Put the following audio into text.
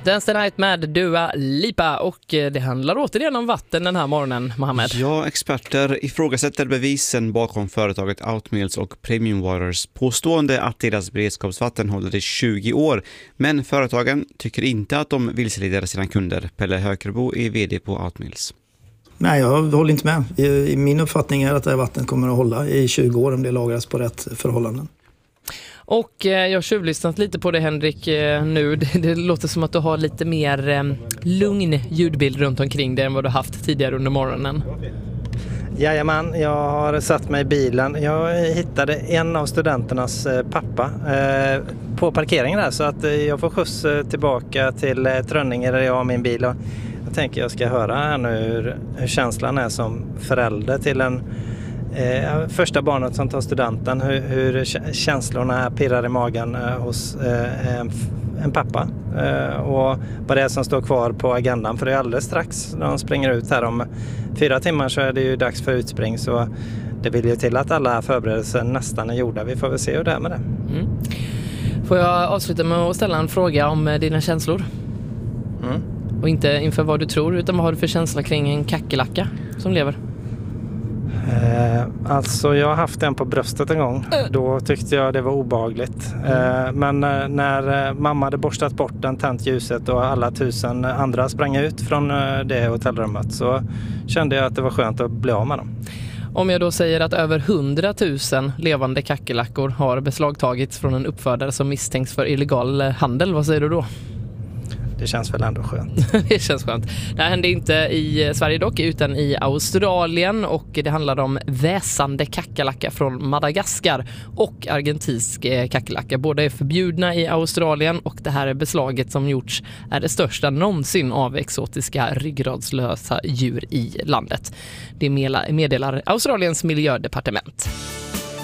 Dance the Night med Dua Lipa, och det handlar återigen om vatten den här morgonen, Mohammed. Ja, experter ifrågasätter bevisen bakom företaget Outmills och Premium Waters påstående att deras beredskapsvatten håller i 20 år. Men företagen tycker inte att de vilseleder sina kunder. Pelle Hökerbo är vd på Outmills. Nej, jag håller inte med. Min uppfattning är att det här vattnet kommer att hålla i 20 år om det lagras på rätt förhållanden. Och jag har tjuvlyssnat lite på det, Henrik, nu. Det låter som att du har lite mer lugn ljudbild runt omkring det än vad du haft tidigare under morgonen. Jajamän, jag har satt mig i bilen. Jag hittade en av studenternas pappa på parkeringen där, så att jag får skjuts tillbaka till Trönninge där jag har min bil. Och jag tänker jag ska höra här nu hur känslan är som förälder till en första barnet som tar studenten, hur känslorna pirrar i magen hos en pappa, och vad det är som står kvar på agendan, för det är alldeles strax när de springer ut här om 4 timmar, så är det ju dags för utspring, så det vill ju till att alla förberedelser nästan är gjorda. Vi får väl se hur det är med det. Får jag avsluta med att ställa en fråga om dina känslor? Och inte inför vad du tror, utan vad har du för känsla kring en kackerlacka som lever? Alltså jag har haft en på bröstet en gång. Då tyckte jag det var obehagligt. Men när mamma hade borstat bort den, tänt ljuset och alla 1000 andra sprang ut från det hotellrummet, så kände jag att det var skönt att bli av med dem. Om jag då säger att över 100 000 levande kackerlackor har beslagtagits från en uppfödare som misstänks för illegal handel, vad säger du då? Det känns väl ändå skönt. Det känns skönt. Det här hände inte i Sverige dock, utan i Australien, och det handlar om väsande kackerlacka från Madagaskar och argentinsk kackerlacka. Båda är förbjudna i Australien, och det här beslaget som gjorts är det största någonsin av exotiska ryggradslösa djur i landet. Det meddelar Australiens miljödepartement.